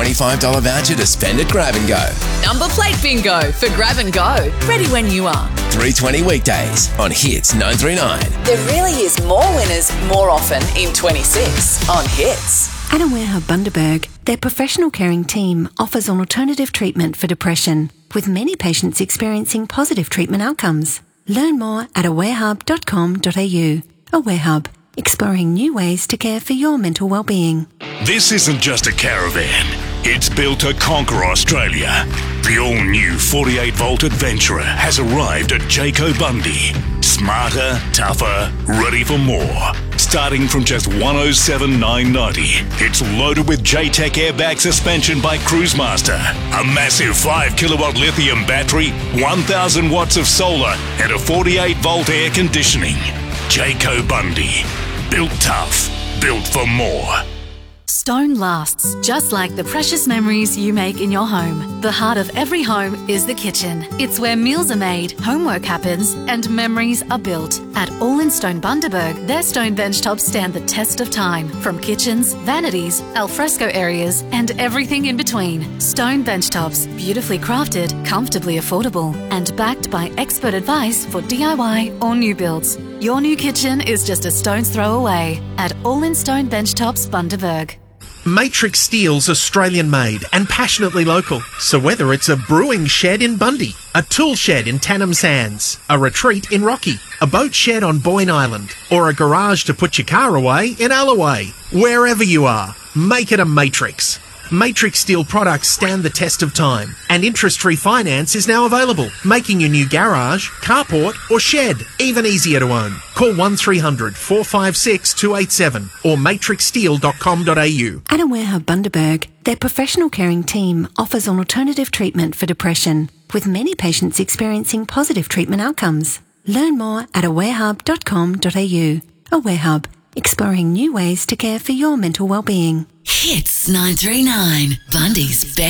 $25 voucher to spend at Grab and Go. Number plate bingo for Grab and Go. Ready when you are. 3:20 weekdays on Hits 939. There really is more winners more often in 26 on Hits. At Aware Hub Bundaberg, their professional caring team offers an alternative treatment for depression, with many patients experiencing positive treatment outcomes. Learn more at awarehub.com.au. Aware Hub, exploring new ways to care for your mental well-being. This isn't just a caravan. It's built to conquer Australia. The all-new 48-volt Adventurer has arrived at Jayco Bundy. Smarter, tougher, ready for more. Starting from just $107,990. It's loaded with J-Tech airbag suspension by Cruisemaster, a massive 5-kilowatt lithium battery, 1,000 watts of solar, and a 48-volt air conditioning. Jayco Bundy. Built tough. Built for more. Stone lasts, just like the precious memories you make in your home. The heart of every home is the kitchen. It's where meals are made, homework happens, and memories are built. At All in Stone Bundaberg, their stone benchtops stand the test of time. From kitchens, vanities, alfresco areas, and everything in between. Stone benchtops, beautifully crafted, comfortably affordable, and backed by expert advice for DIY or new builds. Your new kitchen is just a stone's throw away at All in Stone Benchtops Bundaberg. Matrix Steel's Australian made and passionately local. So whether it's a brewing shed in Bundy, a tool shed in Tannum Sands, a retreat in Rocky, a boat shed on Boyne Island, or a garage to put your car away in Alloway, wherever you are, make it a Matrix. Matrix Steel products stand the test of time, and interest-free finance is now available, making your new garage, carport or shed even easier to own. Call 1300 456 287 or matrixsteel.com.au. At Aware Hub Bundaberg, their professional caring team offers an alternative treatment for depression, with many patients experiencing positive treatment outcomes. Learn more at awarehub.com.au. Aware Hub, exploring new ways to care for your mental well-being. Hits 939, Bundy's best.